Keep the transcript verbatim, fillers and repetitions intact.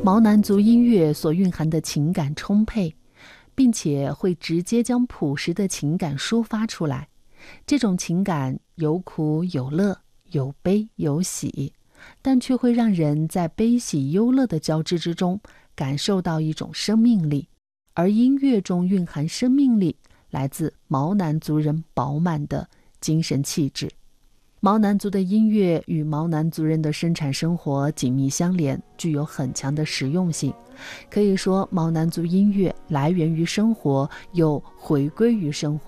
毛南族音乐所蕴含的情感充沛，并且会直接将朴实的情感抒发出来。这种情感有苦有乐，有悲有喜，但却会让人在悲喜忧乐的交织之中感受到一种生命力。而音乐中蕴含生命力，来自毛南族人饱满的精神气质。毛南族的音乐与毛南族人的生产生活紧密相连，具有很强的实用性。可以说，毛南族音乐来源于生活，又回归于生活。